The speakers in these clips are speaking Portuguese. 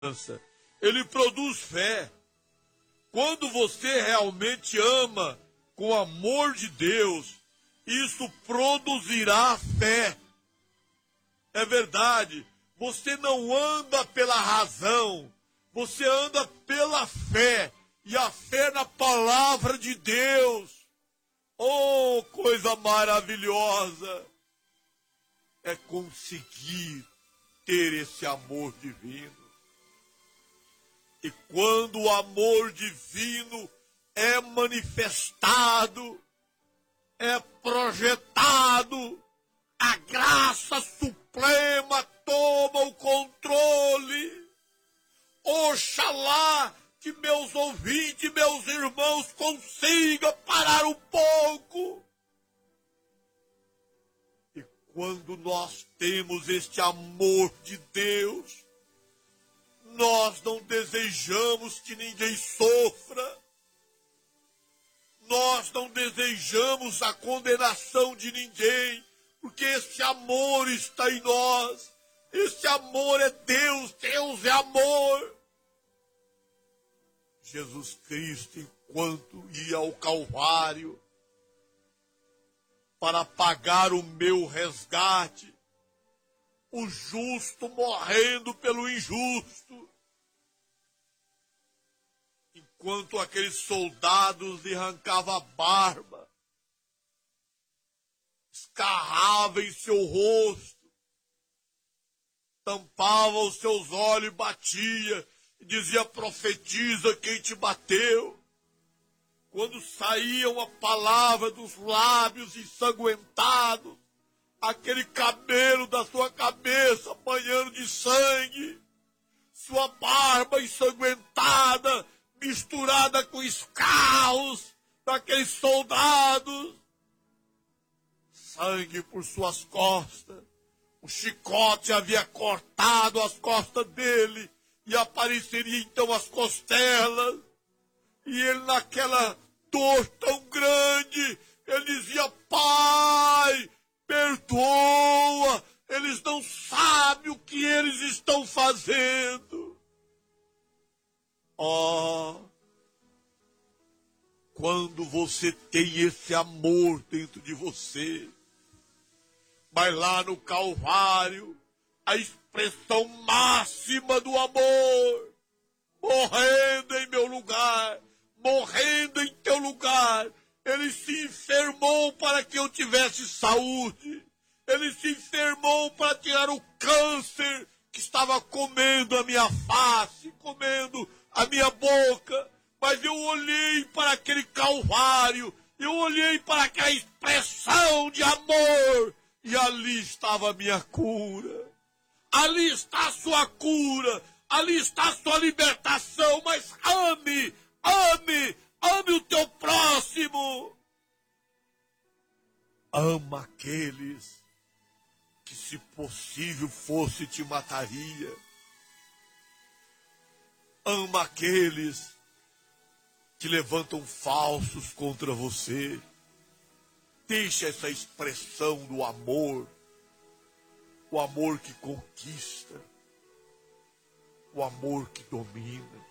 ele produz fé. Quando você realmente ama com amor de Deus, isso produzirá fé. É verdade, você não anda pela razão, você anda pela fé, e a fé na palavra de Deus. Oh, coisa maravilhosa é conseguir ter esse amor divino. E quando o amor divino é manifestado, é projetado, a graça suprema toma o controle. Oxalá que meus ouvintes, meus irmãos, consigam parar um pouco. E quando nós temos este amor de Deus, nós não desejamos que ninguém sofra. Nós não desejamos a condenação de ninguém, porque esse amor está em nós. Esse amor é Deus, Deus é amor. Jesus Cristo, enquanto ia ao Calvário para pagar o meu resgate, o justo morrendo pelo injusto, enquanto aqueles soldados lhe arrancavam a barba, escarrava em seu rosto, tampava os seus olhos e batia, e dizia: profetiza quem te bateu. Quando saía uma palavra dos lábios ensanguentados, aquele cabelo da sua cabeça banhando de sangue, sua barba ensanguentada, misturada com escarros daqueles soldados, sangue por suas costas. O chicote havia cortado as costas dele, e apareceria então as costelas, e ele, naquela dor tão grande, ele dizia: Pai, perdoa, eles não sabem o que eles estão fazendo. Oh, quando você tem esse amor dentro de você, mas lá no Calvário, a expressão máxima do amor, morrendo em meu lugar, morrendo em teu lugar, ele se enfermou para que eu tivesse saúde, ele se enfermou para tirar o câncer que estava comendo a minha face, comendo a minha boca, mas eu olhei para aquele Calvário, eu olhei para aquela expressão de amor, e ali estava a minha cura, ali está a sua cura, ali está a sua libertação. Mas ame, ame, ame o teu próximo. Ama aqueles que, se possível fosse, te mataria. Ama aqueles que levantam falsos contra você. Deixa essa expressão do amor, o amor que conquista, o amor que domina.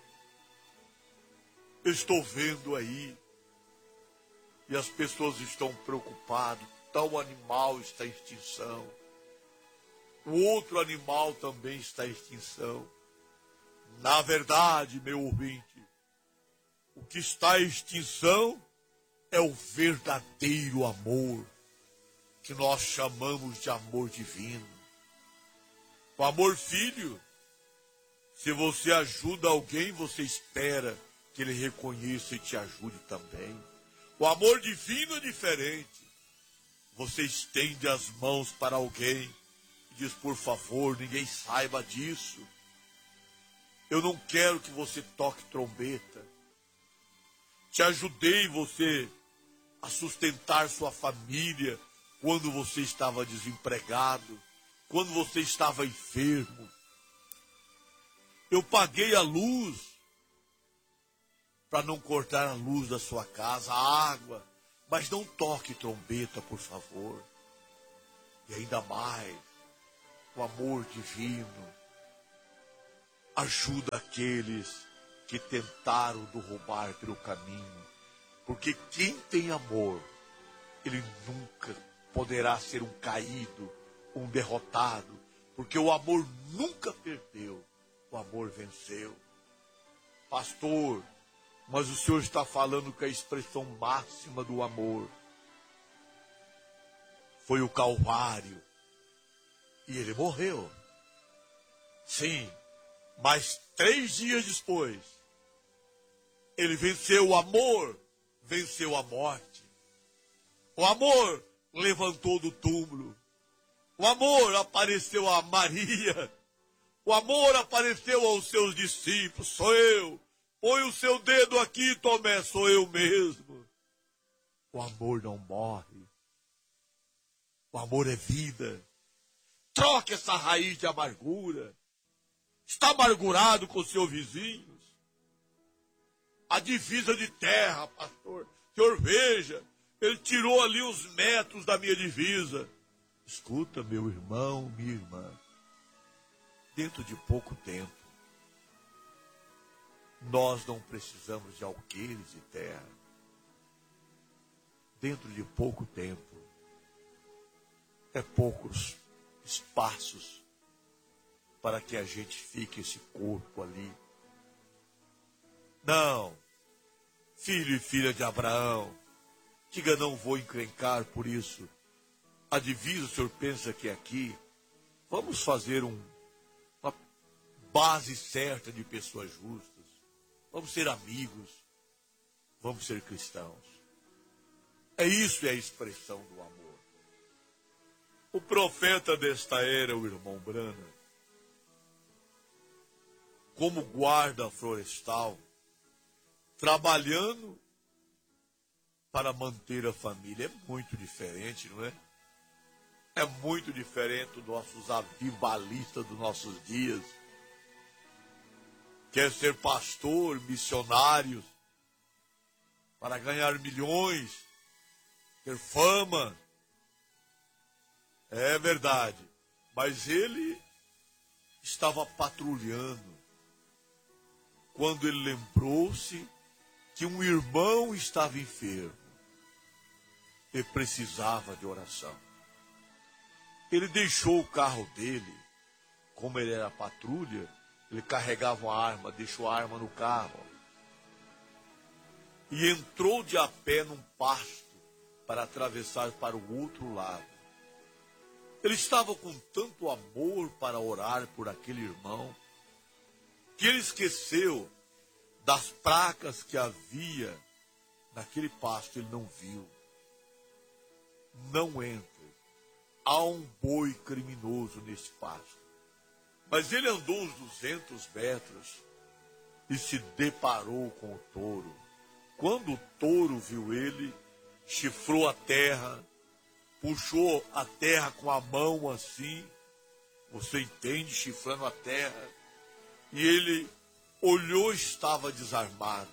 Eu estou vendo aí, e as pessoas estão preocupadas, tal animal está em extinção, o outro animal também está em extinção. Na verdade, meu ouvinte, o que está em extinção é o verdadeiro amor, que nós chamamos de amor divino. O amor filho, se você ajuda alguém, você espera que ele reconheça e te ajude também. O amor divino é diferente. Você estende as mãos para alguém e diz: por favor, ninguém saiba disso. Eu não quero que você toque trombeta. Te ajudei você a sustentar sua família quando você estava desempregado, quando você estava enfermo. Eu paguei a luz para não cortar a luz da sua casa, a água, mas não toque trombeta, por favor. E ainda mais, o amor divino. Ajuda aqueles que tentaram nos roubar pelo caminho. Porque quem tem amor, ele nunca poderá ser um caído, um derrotado. Porque o amor nunca perdeu, o amor venceu. Pastor, mas o senhor está falando que a expressão máxima do amor foi o Calvário. E ele morreu. Sim, mas 3 dias depois, ele venceu o amor, venceu a morte. O amor levantou do túmulo. O amor apareceu a Maria. O amor apareceu aos seus discípulos. Sou eu. Põe o seu dedo aqui, Tomé, sou eu mesmo. O amor não morre. O amor é vida. Troque essa raiz de amargura. Está amargurado com seus vizinhos? A divisa de terra, pastor. Senhor, veja, ele tirou ali uns metros da minha divisa. Escuta, meu irmão, minha irmã. Dentro de pouco tempo, nós não precisamos de alqueires de terra. Dentro de pouco tempo, poucos espaços para que a gente fique esse corpo ali. Não, filho e filha de Abraão, diga, não vou encrencar por isso. A divisa, o senhor pensa que aqui, vamos fazer uma base certa de pessoas justas. Vamos ser amigos, vamos ser cristãos. Isso é a expressão do amor. O profeta desta era, o irmão Brana, como guarda florestal, trabalhando para manter a família. É muito diferente, não é? É muito diferente dos nossos avivalistas dos nossos dias. Quer ser pastor, missionários, para ganhar milhões, ter fama. É verdade. Mas ele estava patrulhando quando ele lembrou-se que um irmão estava enfermo e precisava de oração. Ele deixou o carro dele, como ele era patrulha, ele carregava uma arma, deixou a arma no carro e entrou de a pé num pasto para atravessar para o outro lado. Ele estava com tanto amor para orar por aquele irmão que ele esqueceu das placas que havia naquele pasto. Ele não viu. Não entre. Há um boi criminoso nesse pasto. Mas ele andou uns 200 metros e se deparou com o touro. Quando o touro viu ele, chifrou a terra, puxou a terra com a mão assim, você entende, chifrando a terra, e ele olhou e estava desarmado.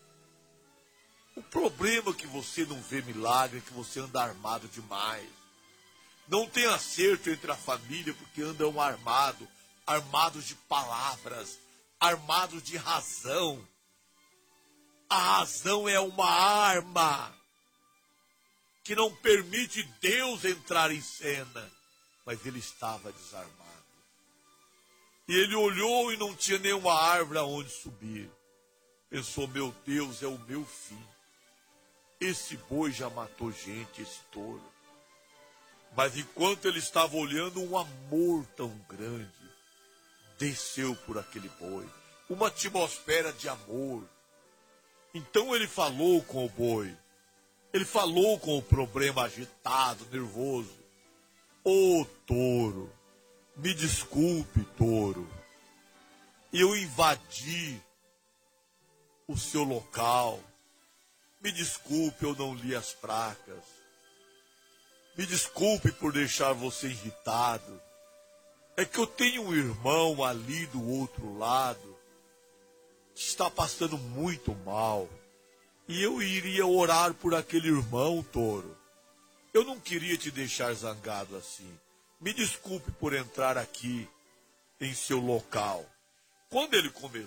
O problema é que você não vê milagre, é que você anda armado demais. Não tem acerto entre a família porque andam armados de palavras, armados de razão. A razão é uma arma que não permite Deus entrar em cena. Mas ele estava desarmado. E ele olhou e não tinha nenhuma árvore aonde subir. Pensou, meu Deus, é o meu fim. Esse boi já matou gente, esse touro. Mas enquanto ele estava olhando, um amor tão grande desceu por aquele boi. Uma atmosfera de amor. Então ele falou com o boi. Ele falou com o problema agitado, nervoso. Ô touro, me desculpe, touro. Eu invadi o seu local. Me desculpe, eu não li as placas. Me desculpe por deixar você irritado. É que eu tenho um irmão ali do outro lado que está passando muito mal. E eu iria orar por aquele irmão, touro. Eu não queria te deixar zangado assim. Me desculpe por entrar aqui em seu local. Quando ele